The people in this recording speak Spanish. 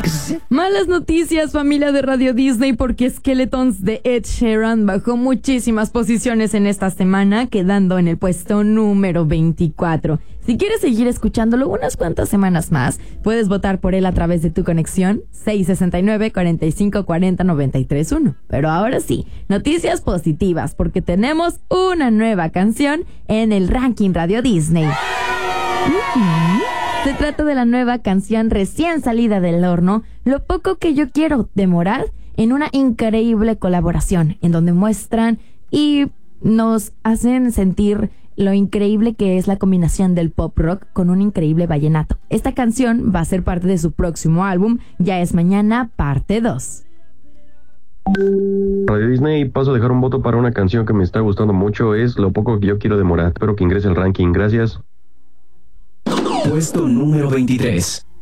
Malas noticias, familia de Radio Disney, porque Skeletons de Ed Sheeran bajó muchísimas posiciones en esta semana, quedando en el puesto número 24. Si quieres seguir escuchándolo unas cuantas semanas más, puedes votar por él a través de tu conexión 669-4540-931. Pero ahora sí, noticias positivas, porque tenemos una nueva canción en el ranking Radio Disney. Se trata de la nueva canción recién salida del horno, Lo poco que yo quiero, de Morat, en una increíble colaboración, en donde muestran y nos hacen sentir lo increíble que es la combinación del pop rock con un increíble vallenato. Esta canción va a ser parte de su próximo álbum, Ya es Mañana, parte 2. Radio Disney, paso a dejar un voto para una canción que me está gustando mucho, es Lo poco que yo quiero, de Morat. Espero que ingrese al ranking, gracias. Puesto número 23.